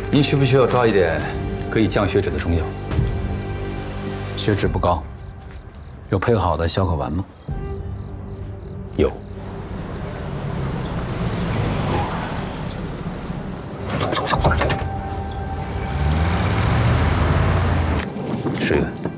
您需不需要抓一点可以降血脂的中药？ 血脂不高，有配好的消渴丸吗？ 有。10元。